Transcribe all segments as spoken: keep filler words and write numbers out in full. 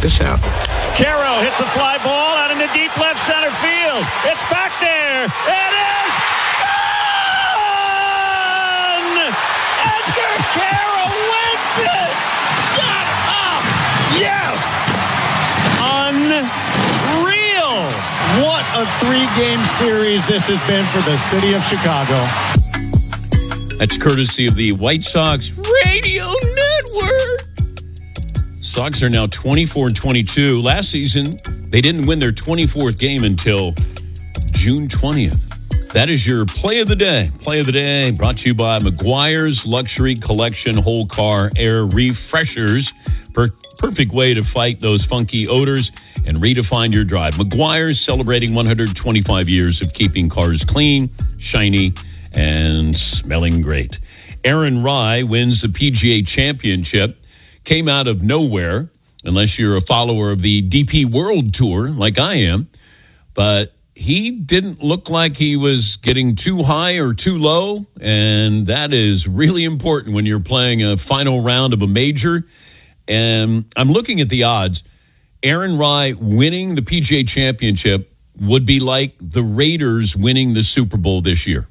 this out. Caro hits a fly ball out into deep left center field. It's back there. It is gone! Edgar Caro wins it! Shut up! Yes! Unreal! What a three-game series this has been for the city of Chicago. That's courtesy of the White Sox Radio Network. Sox are now twenty-four and twenty-two. Last season, they didn't win their twenty-fourth game until June twentieth. That is your play of the day. Play of the day brought to you by Meguiar's Luxury Collection Whole Car Air Refreshers. Per- perfect way to fight those funky odors and redefine your drive. Meguiar's celebrating one hundred twenty-five years of keeping cars clean, shiny, and smelling great. Aaron Rai wins the P G A Championship. Came out of nowhere, unless you're a follower of the D P World Tour like I am. But he didn't look like he was getting too high or too low, and that is really important when you're playing a final round of a major. And I'm looking at the odds. Aaron Rai winning the P G A Championship would be like the Raiders winning the Super Bowl this year,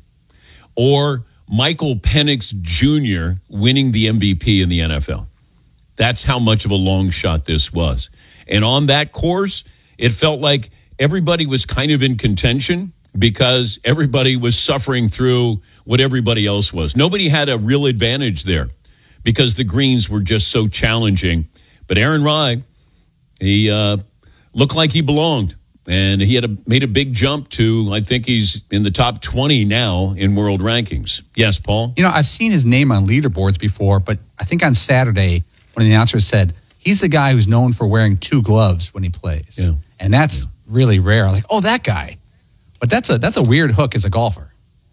or Michael Penix Junior winning the M V P in the N F L. That's how much of a long shot this was. And on that course, it felt like everybody was kind of in contention because everybody was suffering through what everybody else was. Nobody had a real advantage there because the greens were just so challenging. But Aaron Rai, he uh, looked like he belonged. And he had a, made a big jump to, I think he's in the top twenty now in world rankings. Yes, Paul? You know, I've seen his name on leaderboards before, but I think on Saturday, when the announcer said, he's the guy who's known for wearing two gloves when he plays. Yeah. And that's yeah. really rare. I was like, oh, that guy. But that's a that's a weird hook as a golfer.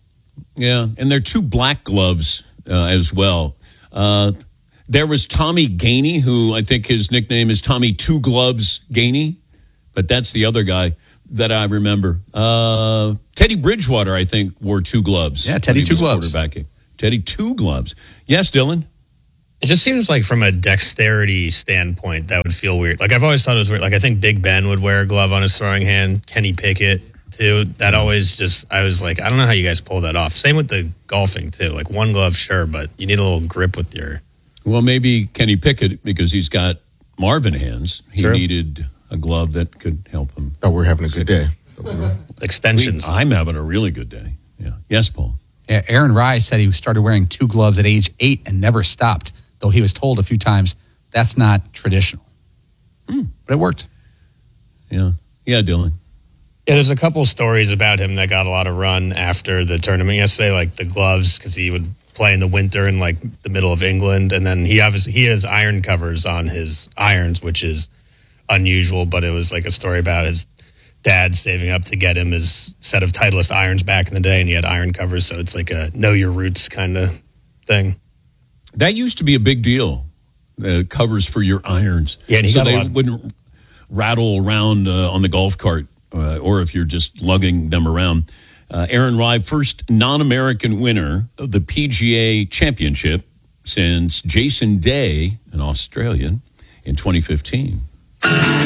Yeah, and they're two black gloves uh, as well. Uh, there was Tommy Gainey, who I think his nickname is Tommy Two Gloves Gainey. But that's the other guy that I remember. Uh, Teddy Bridgewater, I think, wore two gloves. Yeah, Teddy Two Gloves. Quarterbacking. Teddy Two Gloves. Yes, Dylan? It just seems like from a dexterity standpoint, that would feel weird. Like, I've always thought it was weird. Like, I think Big Ben would wear a glove on his throwing hand. Kenny Pickett, too. That always just, I was like, I don't know how you guys pull that off. Same with the golfing, too. Like, one glove, sure, but you need a little grip with your... Well, maybe Kenny Pickett, because he's got Marvin hands, he True. needed a glove that could help him. Oh, we're having a good day. Extensions. We, I'm having a really good day. Yeah. Yes, Paul? Yeah, Aaron Rai said he started wearing two gloves at age eight and never stopped, though he was told a few times that's not traditional. Mm. But it worked. Yeah. Yeah, Dylan. Yeah, there's a couple stories about him that got a lot of run after the tournament yesterday, like the gloves, because he would play in the winter in like the middle of England, and then he obviously he has iron covers on his irons, which is unusual, but it was like a story about his dad saving up to get him his set of Titleist irons back in the day, and he had iron covers, so it's like a know your roots kind of thing. That used to be a big deal, uh, covers for your irons. Yeah, and he so got they a lot. wouldn't rattle around uh, on the golf cart, uh, or if you're just lugging them around. Uh, Aaron Rai, first non-American winner of the P G A Championship since Jason Day, an Australian, in twenty fifteen.